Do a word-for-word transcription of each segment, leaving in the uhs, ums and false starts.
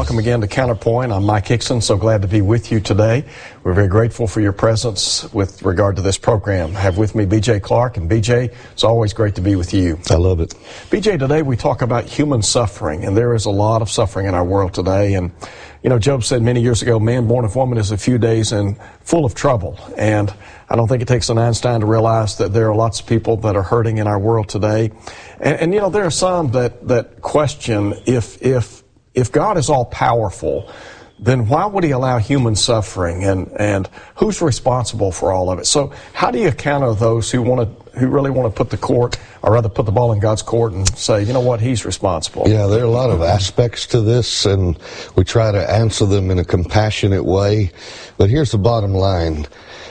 welcome again to Counterpoint. I'm Mike Hickson, so glad to be with you today. We're very grateful for your presence with regard to this program. I have with me B J Clark, and B J, it's always great to be with you. I love it. B J, today we talk about human suffering, and there is a lot of suffering in our world today. And, you know, Job said many years ago, man born of woman is a few days and full of trouble. And I don't think it takes an Einstein to realize that there are lots of people that are hurting in our world today. And, and you know, there are some that, that question if, if, if God is all powerful, then why would he allow human suffering, and, and who's responsible for all of it? So how do you counter those who want to, who really want to put the court, or rather put the ball in God's court and say, you know what, he's responsible? Yeah, there are a lot of aspects to this, and we try to answer them in a compassionate way. But here's the bottom line.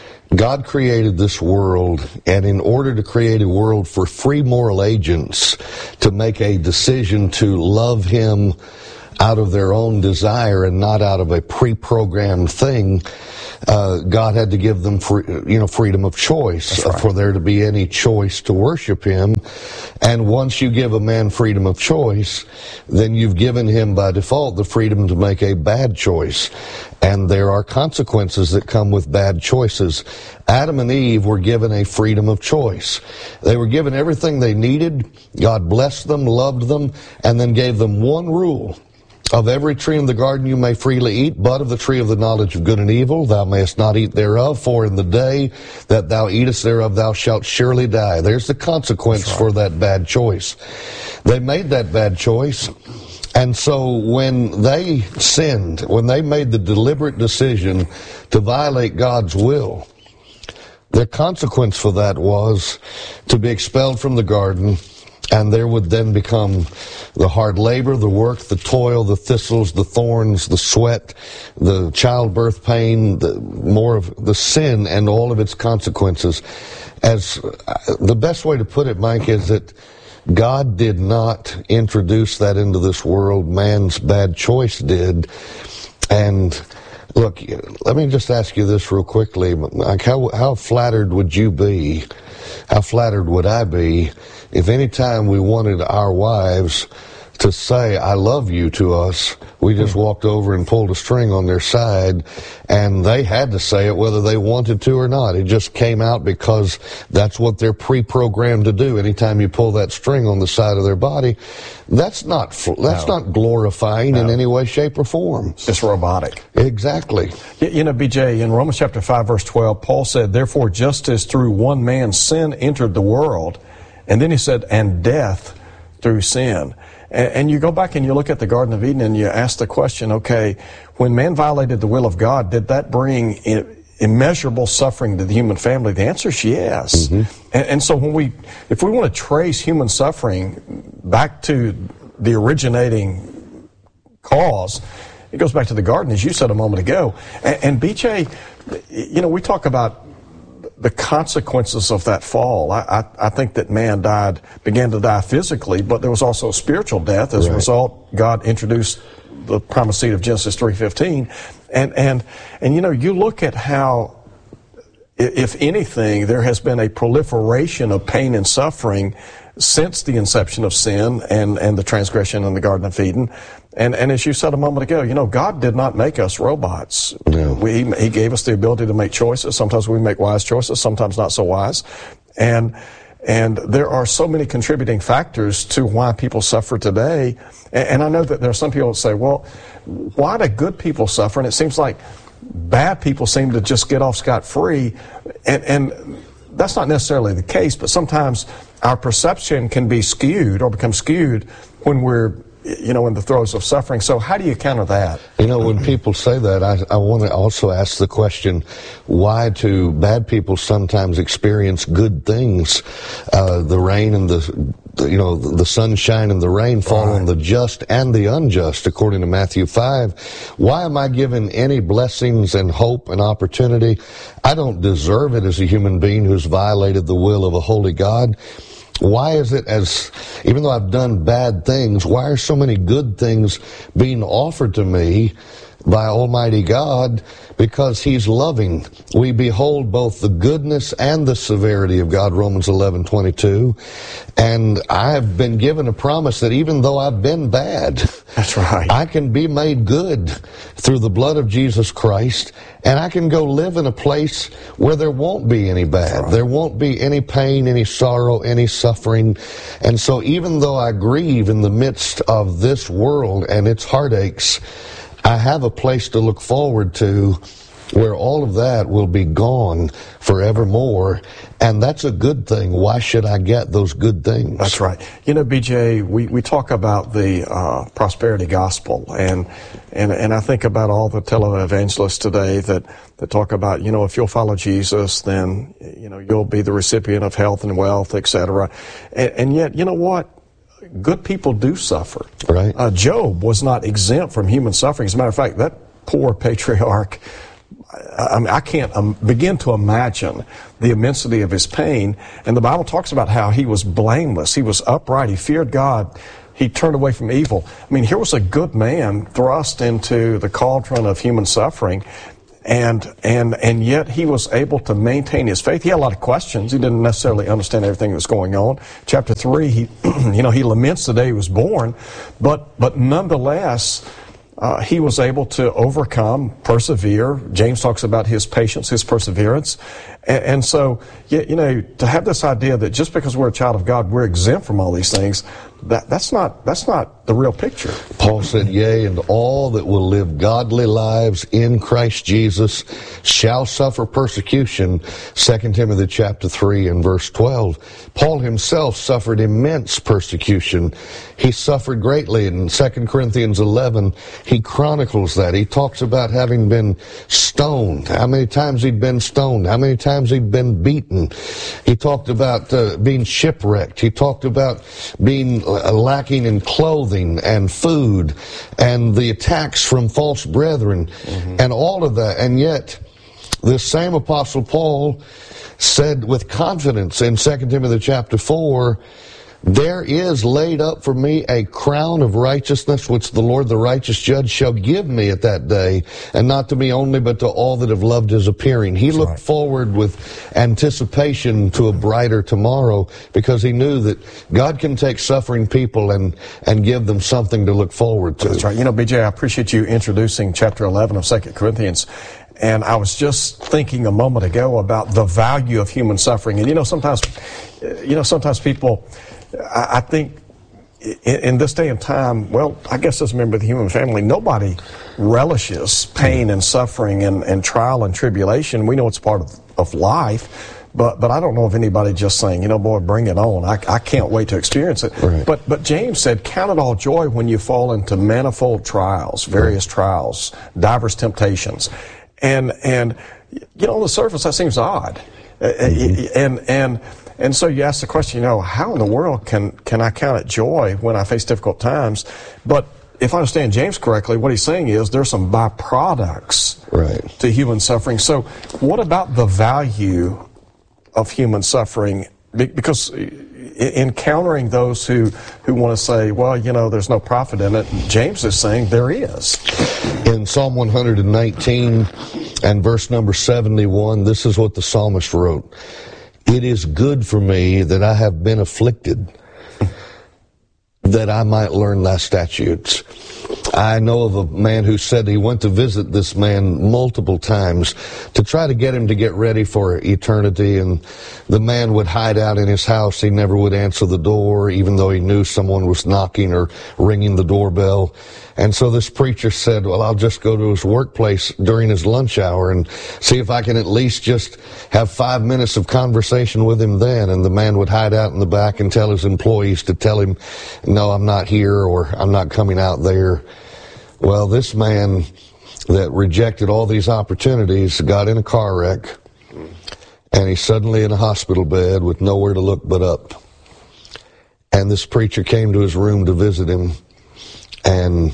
God created this world, and in order to create a world for free moral agents to make a decision to love him out of their own desire and not out of a pre-programmed thing, uh, God had to give them free, you know, freedom of choice, right, for there to be any choice to worship him. And once you give a man freedom of choice, then you've given him by default the freedom to make a bad choice. And there are consequences that come with bad choices. Adam and Eve were given a freedom of choice. They were given everything they needed. God blessed them, loved them, and then gave them one rule. Of every tree in the garden you may freely eat, but of the tree of the knowledge of good and evil thou mayest not eat thereof, for in the day that thou eatest thereof thou shalt surely die. There's the consequence right. for that bad choice. They made that bad choice, and so when they sinned, when they made the deliberate decision to violate God's will, the consequence for that was to be expelled from the garden. And there would then become the hard labor, the work, the toil, the thistles, the thorns, the sweat, the childbirth pain, the more of the sin and all of its consequences. As uh, the best way to put it, Mike, is that God did not introduce that into this world. Man's bad choice did. And look, let me just ask you this real quickly. Like, how, how flattered would you be? How flattered would I be if any time we wanted our wives to say, I love you to us, we just walked over and pulled a string on their side, and they had to say it whether they wanted to or not. It just came out because that's what they're pre-programmed to do. Anytime you pull that string on the side of their body, that's not that's no. not glorifying no. in any way, shape, or form. It's robotic. Exactly. You know, B J, in Romans chapter five, verse twelve, Paul said, therefore, just as through one man sin entered the world, and then he said, and death through sin. And, and you go back and you look at the Garden of Eden and you ask the question, okay, when man violated the will of God, did that bring in immeasurable suffering to the human family? The answer is yes. Mm-hmm. And, and so when we, if we want to trace human suffering back to the originating cause, it goes back to the garden, as you said a moment ago. And, and B J, you know, we talk about the consequences of that fall. I, I, I think that man died, began to die physically, but there was also a spiritual death. As right. a result, God introduced the promised seed of Genesis three fifteen. And, and, and you know, you look at how, if anything, there has been a proliferation of pain and suffering since the inception of sin and, and the transgression in the Garden of Eden. And, and as you said a moment ago, you know, God did not make us robots. No. We, he gave us the ability to make choices. Sometimes we make wise choices, sometimes not so wise. And, and there are so many contributing factors to why people suffer today. And, and I know that there are some people that say, well, why do good people suffer? And it seems like bad people seem to just get off scot-free. And, and that's not necessarily the case, but sometimes our perception can be skewed or become skewed when we're, you know, in the throes of suffering. So how do you counter that? You know, when people say that, I, I want to also ask the question, why do bad people sometimes experience good things? Uh, the rain and the, the, you know, the sunshine and the rain fall right. on the just and the unjust, according to Matthew five. Why am I given any blessings and hope and opportunity? I don't deserve it as a human being who's violated the will of a holy God. Why is it, as even though I've done bad things, why are so many good things being offered to me by Almighty God because He's loving. We behold both the goodness and the severity of God, Romans eleven twenty-two. And I've been given a promise that even though I've been bad, that's right, I can be made good through the blood of Jesus Christ, and I can go live in a place where there won't be any bad. Right. There won't be any pain, any sorrow, any suffering. And so even though I grieve in the midst of this world and its heartaches, I have a place to look forward to where all of that will be gone forevermore, and that's a good thing. Why should I get those good things? That's right. You know, B J, we, we talk about the uh, prosperity gospel, and, and and I think about all the televangelists today that, that talk about, you know, if you'll follow Jesus, then, you know, you'll be the recipient of health and wealth, et cetera. And, and yet, you know what? Good people do suffer. Right. Uh, Job was not exempt from human suffering. As a matter of fact, that poor patriarch, I, I, mean, I can't um, begin to imagine the immensity of his pain. And the Bible talks about how he was blameless. He was upright. He feared God. He turned away from evil. I mean, here was a good man thrust into the cauldron of human suffering. And and and yet he was able to maintain his faith. He had a lot of questions. He didn't necessarily understand everything that was going on. Chapter three, he you know he laments the day he was born, but but nonetheless, uh, he was able to overcome, persevere. James talks about his patience, his perseverance, and, and so you, you know to have this idea that just because we're a child of God, we're exempt from all these things. That, that's not that's not the real picture. Paul said, yea, and all that will live godly lives in Christ Jesus shall suffer persecution, Second Timothy chapter three and verse twelve. Paul himself suffered immense persecution. He suffered greatly. In Second Corinthians eleven, he chronicles that. He talks about having been stoned, how many times he'd been stoned, how many times he'd been beaten. He talked about uh, being shipwrecked. He talked about being lacking in clothing and food and the attacks from false brethren, mm-hmm. and all of that. And yet, this same Apostle Paul said with confidence in Second Timothy chapter four, there is laid up for me a crown of righteousness, which the Lord the righteous judge shall give me at that day, and not to me only, but to all that have loved his appearing. He That's looked right. forward with anticipation to a brighter tomorrow, because he knew that God can take suffering people and, and give them something to look forward to. That's right. You know, B J, I appreciate you introducing chapter eleven of Second Corinthians. And I was just thinking a moment ago about the value of human suffering. And you know, sometimes, you know, sometimes people, I think in this day and time, well, I guess as a member of the human family, nobody relishes pain and suffering and, and trial and tribulation. We know it's part of, of life, but but I don't know of anybody just saying, you know, boy, bring it on. I, I can't wait to experience it. Right. But but James said, count it all joy when you fall into manifold trials, various right. trials, diverse temptations. And, and you know, on the surface, that seems odd. Mm-hmm. And, and, and so you ask the question, you know, how in the world can, can I count it joy when I face difficult times? But if I understand James correctly, what he's saying is there's some byproducts right. to human suffering. So what about the value of human suffering? Because encountering those who, who want to say, well, you know, there's no profit in it, James is saying there is. In Psalm one nineteen and verse number seventy-one, this is what the psalmist wrote. It is good for me that I have been afflicted, that I might learn thy statutes. I know of a man who said he went to visit this man multiple times to try to get him to get ready for eternity, and the man would hide out in his house. He never would answer the door, even though he knew someone was knocking or ringing the doorbell. And so this preacher said, well, I'll just go to his workplace during his lunch hour and see if I can at least just have five minutes of conversation with him then. And the man would hide out in the back and tell his employees to tell him, no, I'm not here, or I'm not coming out there. Well, this man that rejected all these opportunities got in a car wreck, and he's suddenly in a hospital bed with nowhere to look but up. And this preacher came to his room to visit him, and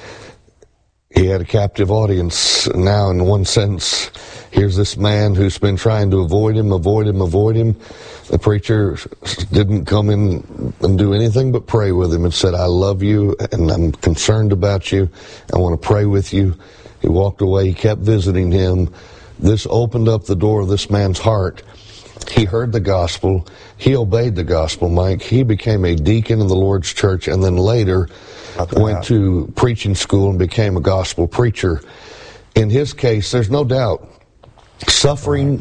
he had a captive audience. Now, in one sense, here's this man who's been trying to avoid him, avoid him, avoid him. The preacher didn't come in and do anything but pray with him and said, I love you, and I'm concerned about you. I want to pray with you. He walked away. He kept visiting him. This opened up the door of this man's heart. He heard the gospel. He obeyed the gospel, Mike. He became a deacon in the Lord's church, and then later went to preaching school and became a gospel preacher. In his case, there's no doubt, suffering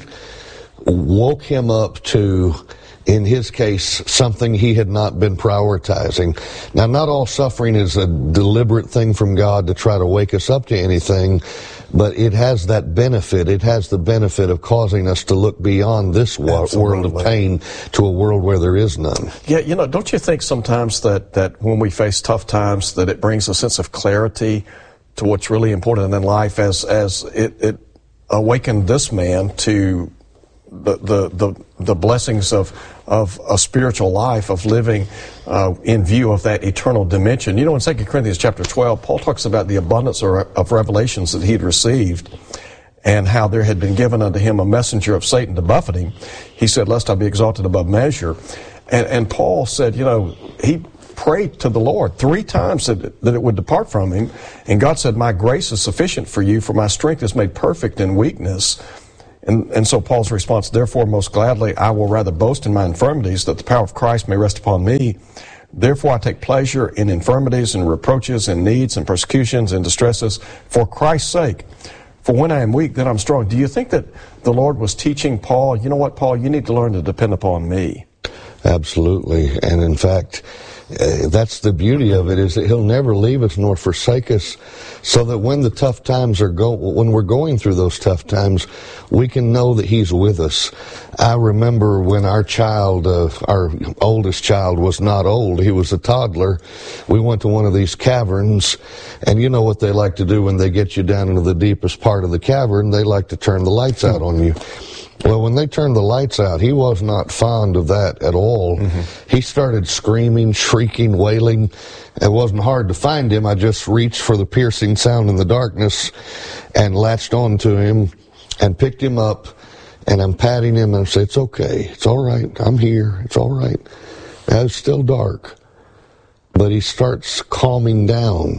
woke him up to, in his case, something he had not been prioritizing. Now, not all suffering is a deliberate thing from God to try to wake us up to anything, but it has that benefit. It has the benefit of causing us to look beyond this wo- world of pain to a world where there is none. Yeah, you know, don't you think sometimes that, that when we face tough times, that it brings a sense of clarity to what's really important in life, as as it, it awakened this man to the the the, the blessings of of a spiritual life, of living uh, in view of that eternal dimension. You know, in Second Corinthians chapter twelve, Paul talks about the abundance of, of revelations that he had received, and how there had been given unto him a messenger of Satan to buffet him. He said, lest I be exalted above measure. And, and Paul said, you know, he prayed to the Lord three times that, that it would depart from him. And God said, my grace is sufficient for you, for my strength is made perfect in weakness. And, and so Paul's response, therefore, most gladly, I will rather boast in my infirmities, that the power of Christ may rest upon me. Therefore, I take pleasure in infirmities and reproaches and needs and persecutions and distresses for Christ's sake. For when I am weak, then I'm strong. Do you think that the Lord was teaching Paul, you know what, Paul, you need to learn to depend upon me? Absolutely. And in fact, Uh, that's the beauty of it, is that he'll never leave us nor forsake us, so that when the tough times are go when we're going through those tough times, we can know that he's with us. I remember when our child, uh, our oldest child, was not old. He was a toddler. We went to one of these caverns, and you know what they like to do when they get you down into the deepest part of the cavern? They like to turn the lights out on you. Well, when they turned the lights out, he was not fond of that at all. Mm-hmm. He started screaming, shrieking, wailing. It wasn't hard to find him. I just reached for the piercing sound in the darkness and latched on to him and picked him up, and I'm patting him and I said, it's okay. It's all right. I'm here. It's all right. Now, it's still dark. But he starts calming down.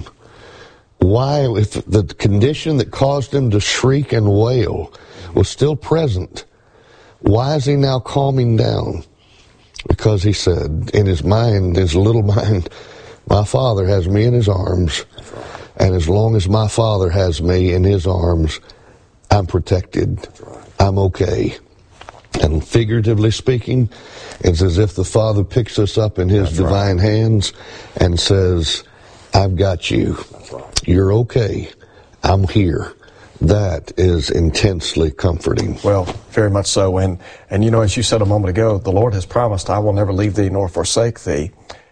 Why? If the condition that caused him to shriek and wail was still present, why is he now calming down? Because he said in his mind, his little mind, my Father has me in his arms, and as long as my Father has me in his arms, I'm protected. I'm okay. And figuratively speaking, it's as if the Father picks us up in his That's divine right. hands and says, I've got you. Right. You're okay. I'm here. That is intensely comforting. Well, very much so. And, and you know, as you said a moment ago, the Lord has promised, I will never leave thee nor forsake thee.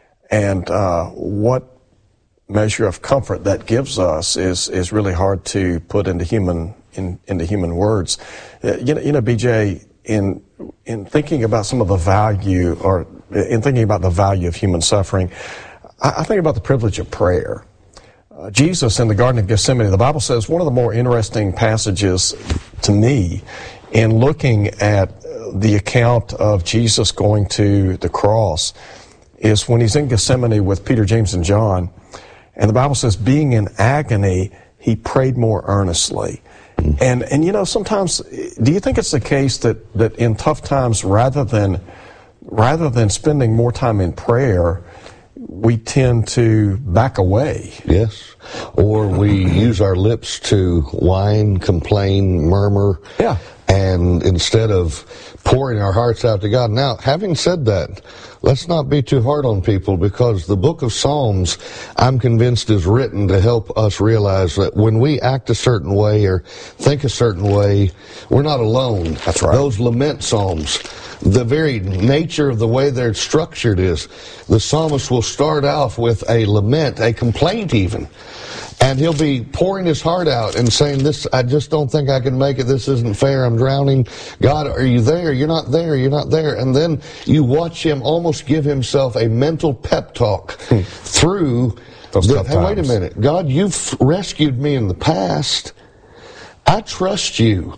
And uh, what measure of comfort that gives us is is really hard to put into human in, into human words. Uh, you know, you know, B J, in in thinking about some of the value, or in thinking about the value of human suffering, I, I think about the privilege of prayer. Uh, Jesus in the Garden of Gethsemane, the Bible says one of the more interesting passages to me in looking at the account of Jesus going to the cross is when he's in Gethsemane with Peter, James, and John. And the Bible says, being in agony, he prayed more earnestly. And, and you know, sometimes, do you think it's the case that, that in tough times, rather than, rather than spending more time in prayer, we tend to back away? Yes. Or we use our lips to whine, complain, murmur. Yeah. And instead of pouring our hearts out to God. Now, having said that, let's not be too hard on people, because the book of Psalms, I'm convinced, is written to help us realize that when we act a certain way or think a certain way, we're not alone. That's right. Those lament psalms, the very nature of the way they're structured is the psalmist will start off with a lament, a complaint even. And he'll be pouring his heart out and saying, this, I just don't think I can make it. This isn't fair. I'm drowning. God, are you there? You're not there. You're not there. And then you watch him almost give himself a mental pep talk through those the, tough hey, times. wait a minute. God, you've rescued me in the past. I trust you.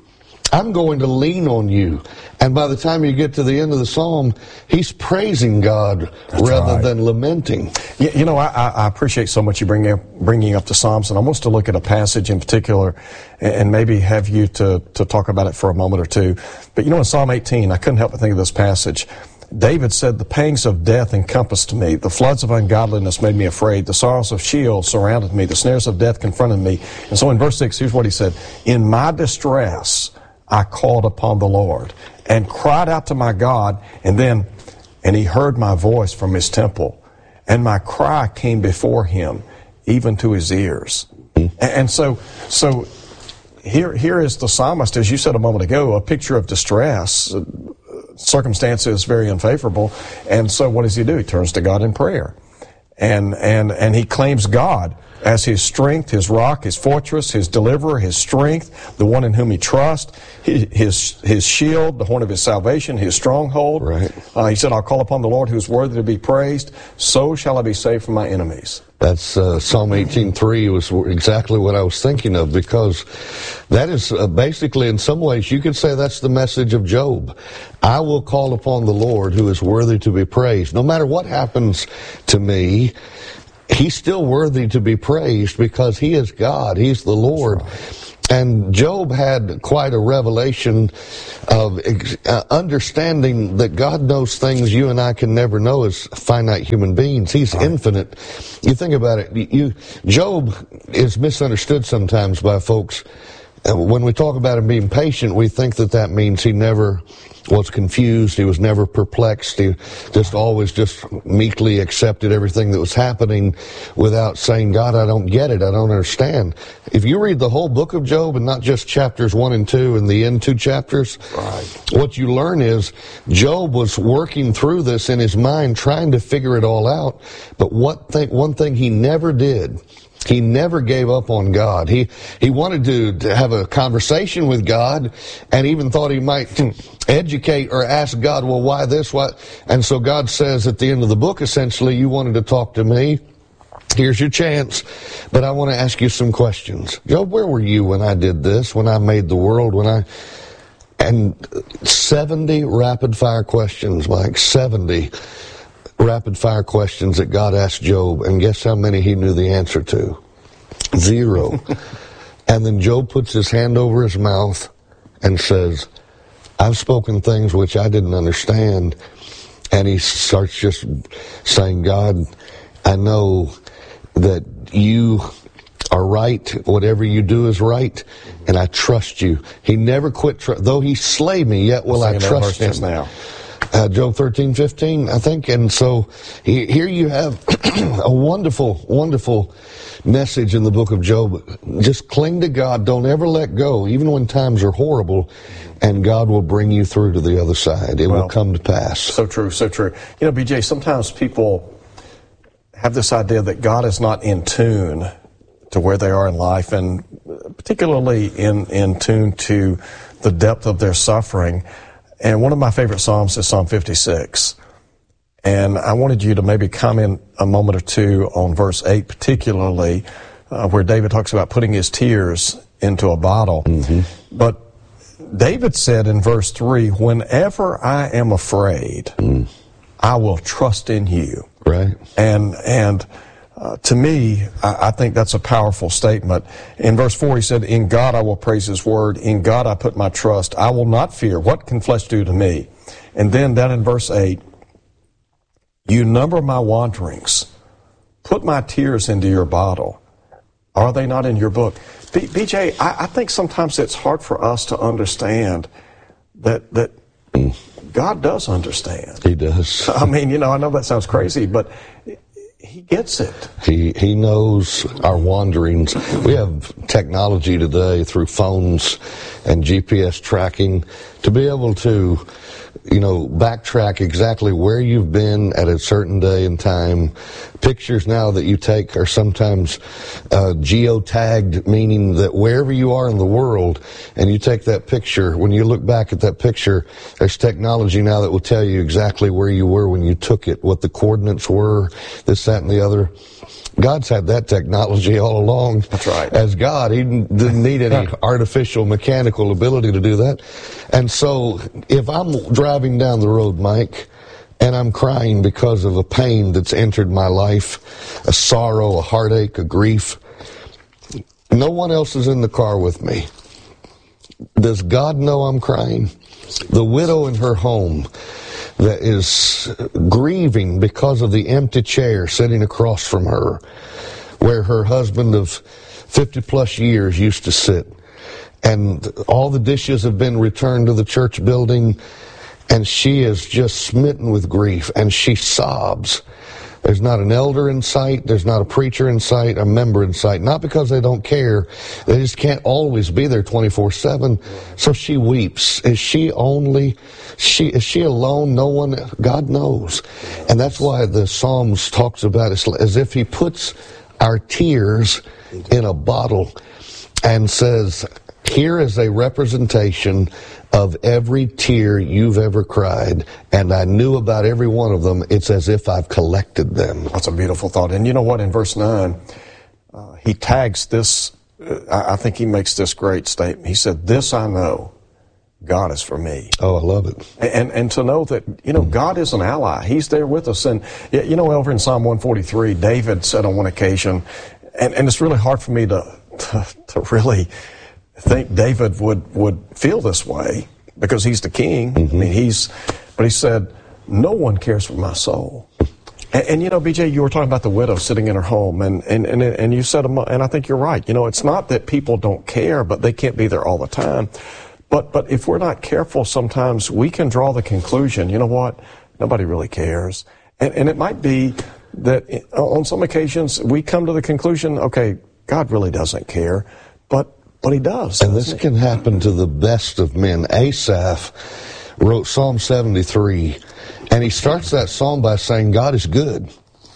I'm going to lean on you. And by the time you get to the end of the psalm, he's praising God That's rather right. than lamenting. You, you know, I, I appreciate so much you bring up, bringing up the Psalms, and I want us to look at a passage in particular and maybe have you to, to talk about it for a moment or two. But you know, in Psalm eighteen, I couldn't help but think of this passage. David said, "The pangs of death encompassed me. The floods of ungodliness made me afraid. The sorrows of Sheol surrounded me. The snares of death confronted me." And so in verse six, here's what he said. "In my distress, I called upon the Lord and cried out to my God, and then, and he heard my voice from his temple, and my cry came before him, even to his ears." Mm-hmm. And, and so, so here, here is the psalmist, as you said a moment ago, a picture of distress. Circumstances very unfavorable, and so what does he do? He turns to God in prayer, and and and he claims God as his strength, his rock, his fortress, his deliverer, his strength, the one in whom he trusts, his his shield, the horn of his salvation, his stronghold. Right. Uh, he said, "I'll call upon the Lord who is worthy to be praised. So shall I be saved from my enemies." That's uh, Psalm eighteen three was exactly what I was thinking of, because that is uh, basically, in some ways, you could say that's the message of Job. I will call upon the Lord who is worthy to be praised. No matter what happens to me, he's still worthy to be praised because he is God. He's the Lord. And Job had quite a revelation of uh, understanding that God knows things you and I can never know as finite human beings. He's right. infinite. You think about it. You, Job is misunderstood sometimes by folks. Uh, when we talk about him being patient, we think that that means he never was confused. He was never perplexed. He just always just meekly accepted everything that was happening without saying, "God, I don't get it. I don't understand." If you read the whole book of Job and not just chapters one and two and the end two chapters, right. what you learn is Job was working through this in his mind, trying to figure it all out. But what thing, one thing he never did, he never gave up on God. He he wanted to, to have a conversation with God, and even thought he might educate or ask God, well, why this, why? And so God says at the end of the book, essentially, you wanted to talk to me. Here's your chance, but I want to ask you some questions. Job, where were you when I did this, when I made the world, when I... And seventy rapid-fire questions, Mike, seventy rapid-fire questions that God asked Job, and guess how many he knew the answer to? Zero. And then Job puts his hand over his mouth and says, "I've spoken things which I didn't understand." And he starts just saying, "God, I know that you are right. Whatever you do is right, and I trust you." He never quit. Tr- Though he slay me, yet will I trust him. Now. Uh, Job thirteen fifteen, I think. And so he, here you have a wonderful, wonderful message in the book of Job. Just cling to God. Don't ever let go, even when times are horrible, and God will bring you through to the other side. It well, will come to pass. So true, so true. You know, B J, sometimes people have this idea that God is not in tune to where they are in life, and particularly in, in tune to the depth of their suffering. And one of my favorite Psalms is Psalm fifty-six. And I wanted you to maybe comment a moment or two on verse eight, particularly uh, where David talks about putting his tears into a bottle. Mm-hmm. But David said in verse three, "Whenever I am afraid, mm. I will trust in you." Right. And, and, Uh, to me, I, I think that's a powerful statement. In verse four, he said, "In God I will praise his word. In God I put my trust. I will not fear. What can flesh do to me?" And then down in verse eight, "You number my wanderings. Put my tears into your bottle. Are they not in your book?" B- BJ, I, I think sometimes it's hard for us to understand that, that God does understand. He does. I mean, you know, I know that sounds crazy, but he gets it. He he knows our wanderings. We have technology today through phones and G P S tracking to be able to, you know, backtrack exactly where you've been at a certain day and time. Pictures now that you take are sometimes uh, geotagged, meaning that wherever you are in the world and you take that picture, when you look back at that picture, there's technology now that will tell you exactly where you were when you took it, what the coordinates were, this, that, and the other. God's had that technology all along. That's right. As God, He didn't need any artificial mechanical ability to do that. And so if I'm driving down the road, Mike, and I'm crying because of a pain that's entered my life, a sorrow, a heartache, a grief, no one else is in the car with me. Does God know I'm crying? The widow in her home that is grieving because of the empty chair sitting across from her, where her husband of fifty plus years used to sit, and all the dishes have been returned to the church building, and she is just smitten with grief, and she sobs. There's not an elder in sight. There's not a preacher in sight, a member in sight. Not because they don't care. They just can't always be there twenty-four seven. So she weeps. Is she only, she, is she alone? No one, God knows. And that's why the Psalms talks about it as if He puts our tears in a bottle and says, here is a representation of every tear you've ever cried, and I knew about every one of them. It's as if I've collected them. That's a beautiful thought. And you know what? In verse nine, uh, he tags this, uh, I think he makes this great statement. He said, this I know, God is for me. Oh, I love it. And and to know that, you know, God is an ally. He's there with us. And, you know, over in Psalm one forty-three, David said on one occasion, and, and it's really hard for me to, to, to really think David would, would feel this way because he's the king. Mm-hmm. I mean, he's, but he said, no one cares for my soul. And, and you know, B J, you were talking about the widow sitting in her home, and, and, and, and you said, and I think you're right. You know, it's not that people don't care, but they can't be there all the time. But, but if we're not careful, sometimes we can draw the conclusion, you know what, nobody really cares. And, and it might be that on some occasions we come to the conclusion, okay, God really doesn't care, but But He does. And this can happen to the best of men. Asaph wrote Psalm seventy-three, and he starts that psalm by saying, God is good.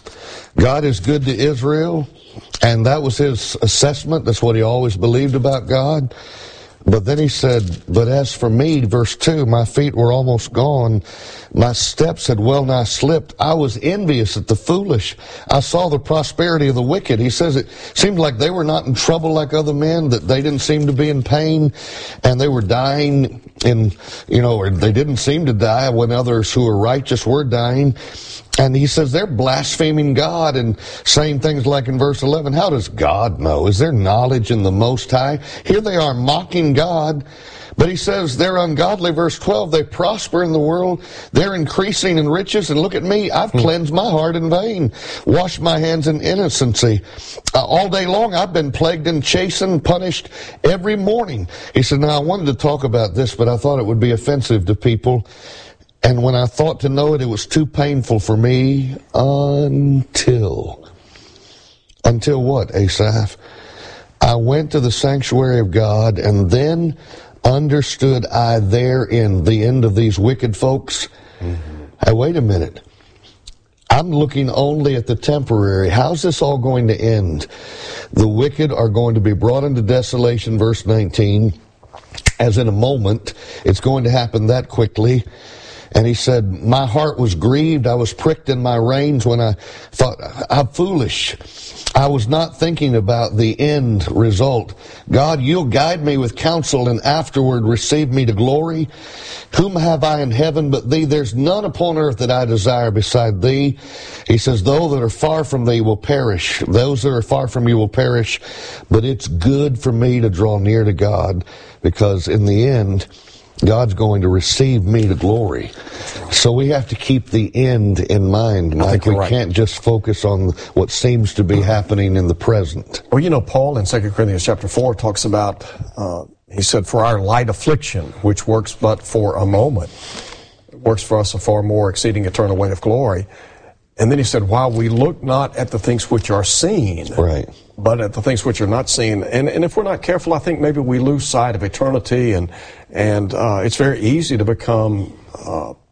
God is good to Israel, and that was his assessment. That's what he always believed about God. But then he said, but as for me, verse two, my feet were almost gone. My steps had well nigh slipped. I was envious at the foolish. I saw the prosperity of the wicked. He says it seemed like they were not in trouble like other men, that they didn't seem to be in pain, and they were dying in, you know, or they didn't seem to die when others who were righteous were dying. And he says they're blaspheming God and saying things like in verse eleven, how does God know? Is there knowledge in the Most High? Here they are mocking God. But he says they're ungodly. Verse twelve, they prosper in the world. They're increasing in riches. And look at me, I've cleansed my heart in vain, washed my hands in innocency. Uh, all day long I've been plagued and chastened, punished every morning. He said, now I wanted to talk about this, but I thought it would be offensive to people. And when I thought to know it, it was too painful for me until, until what, Asaph? I went to the sanctuary of God, and then understood I therein the end of these wicked folks. Mm-hmm. Hey, wait a minute. I'm looking only at the temporary. How's this all going to end? The wicked are going to be brought into desolation, verse nineteen, as in a moment. It's going to happen that quickly. And he said, my heart was grieved. I was pricked in my reins when I thought, I'm foolish. I was not thinking about the end result. God, you'll guide me with counsel and afterward receive me to glory. Whom have I in heaven but thee? There's none upon earth that I desire beside thee. He says, those that are far from thee will perish. Those that are far from you will perish. But it's good for me to draw near to God, because in the end, God's going to receive me to glory. So we have to keep the end in mind, Mike. We right. can't just focus on what seems to be happening in the present. Well, you know, Paul in Second Corinthians chapter four talks about, uh, he said, for our light affliction, which works but for a moment, works for us a far more exceeding eternal weight of glory. And then he said, while we look not at the things which are seen, right, but at the things which are not seen. And, and if we're not careful, I think maybe we lose sight of eternity, and and uh, it's very easy to become uh,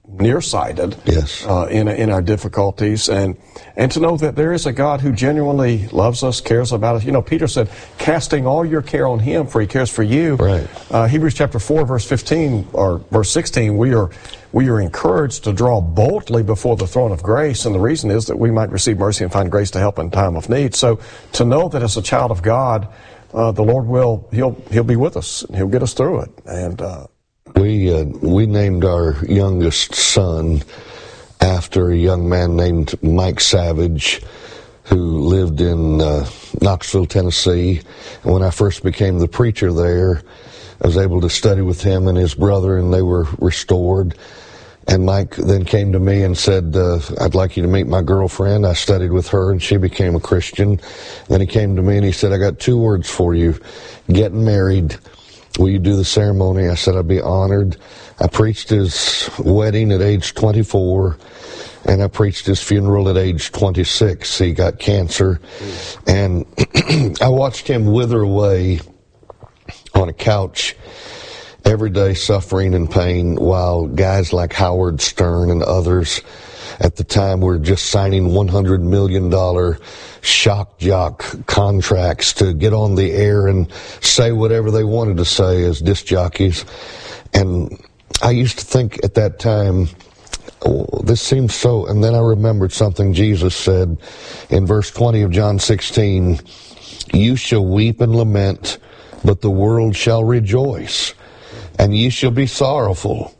nearsighted yes. uh, in in our difficulties, and and to know that there is a God who genuinely loves us, cares about us. You know, Peter said, "Casting all your care on Him, for He cares for you." Right. Uh, Hebrews chapter four, verse fifteen or verse sixteen, we are we are encouraged to draw boldly before the throne of grace, and the reason is that we might receive mercy and find grace to help in time of need. So, to know that as a child of God, uh, the Lord will He'll He'll be with us, and He'll get us through it, and. Uh, We uh, we named our youngest son after a young man named Mike Savage, who lived in uh, Knoxville, Tennessee. And when I first became the preacher there, I was able to study with him and his brother, and they were restored. And Mike then came to me and said, uh, I'd like you to meet my girlfriend. I studied with her, and she became a Christian. Then he came to me and he said, I got two words for you: getting married. Will you do the ceremony? I said, I'd be honored. I preached his wedding at age twenty-four, and I preached his funeral at age twenty-six. He got cancer, and I watched him wither away on a couch every day, suffering and pain, while guys like Howard Stern and others at the time were just signing one hundred million dollars shock jock contracts to get on the air and say whatever they wanted to say as disc jockeys. And I used to think at that time, oh, this seems so, and then I remembered something Jesus said in verse twenty of John sixteen, you shall weep and lament, but the world shall rejoice, and ye shall be sorrowful,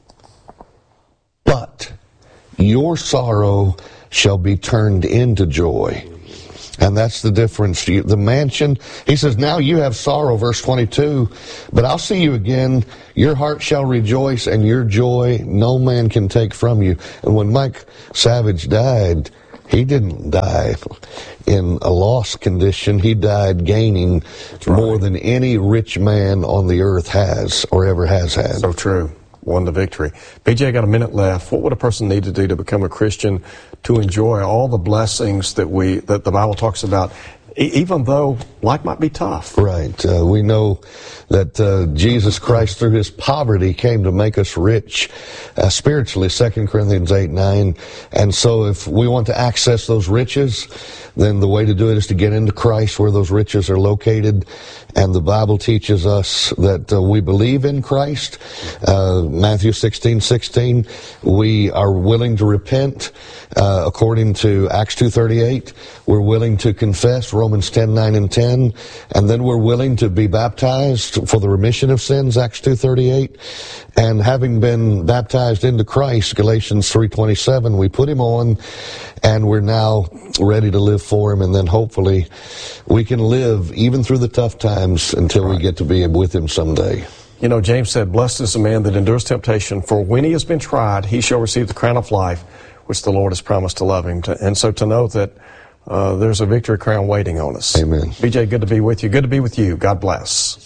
but your sorrow shall be turned into joy. And that's the difference. The mansion, he says, now you have sorrow, verse twenty-two, but I'll see you again. Your heart shall rejoice, and your joy no man can take from you. And when Mike Savage died, he didn't die in a lost condition. He died gaining right. more than any rich man on the earth has or ever has had. So true. Won the victory. B J, got a minute left. What would a person need to do to become a Christian to enjoy all the blessings that we that the Bible talks about, e- even though life might be tough? Right. Uh, we know that uh, Jesus Christ, through his poverty, came to make us rich uh, spiritually, Second Corinthians eight nine. And so if we want to access those riches, then the way to do it is to get into Christ, where those riches are located. And the Bible teaches us that uh, we believe in Christ. Uh, Matthew sixteen sixteen, we are willing to repent. Uh, according to Acts two thirty-eight, we're willing to confess, Romans ten nine and ten. And then we're willing to be baptized for the remission of sins, Acts two thirty-eight. And having been baptized into Christ, Galatians three twenty-seven, we put him on, and we're now ready to live for him. And then hopefully we can live even through the tough times until right. we get to be with him someday. You know, James said, blessed is the man that endures temptation, for when he has been tried, he shall receive the crown of life, which the Lord has promised to love him. To, and so to know that uh, there's a victory crown waiting on us. Amen. B J, good to be with you. Good to be with you. God bless.